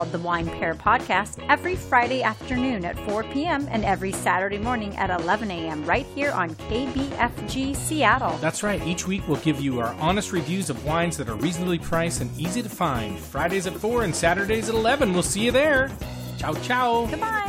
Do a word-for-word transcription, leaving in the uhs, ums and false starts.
The Wine Pair Podcast every Friday afternoon at four p.m. and every Saturday morning at eleven a.m. right here on K B F G Seattle. That's right. Each week we'll give you our honest reviews of wines that are reasonably priced and easy to find. Fridays at four and Saturdays at eleven. We'll see you there. Ciao, ciao. Goodbye.